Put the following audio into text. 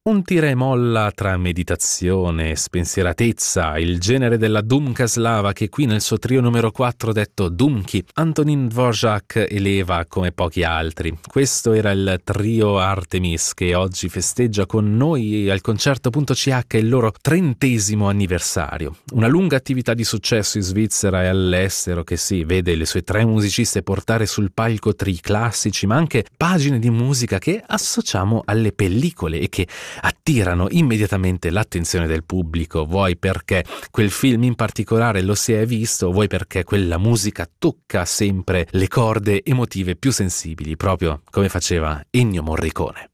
Un tira e molla tra meditazione e spensieratezza, il genere della Dumka slava che qui nel suo trio numero 4 detto Dumki, Antonin Dvořák eleva come pochi altri. Questo era il trio Artemis che oggi festeggia con noi al concerto.ch il loro 30° anniversario. Una lunga attività di successo in Svizzera e all'estero che si vede le sue 3 musiciste portare sul palco tri classici ma anche pagine di musica che associamo alle pellicole e che attirano immediatamente l'attenzione del pubblico, vuoi perché quel film in particolare lo si è visto, vuoi perché quella musica tocca sempre le corde emotive più sensibili, proprio come faceva Ennio Morricone.